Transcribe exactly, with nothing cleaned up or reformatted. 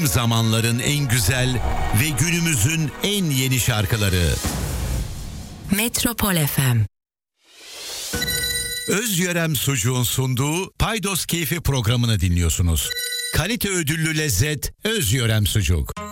Tüm zamanların en güzel ve günümüzün en yeni şarkıları. Metropol F M. Özyörem Sucuğun sunduğu Paydos Keyfi programını dinliyorsunuz. Kalite ödüllü lezzet Özyörem Sucuk.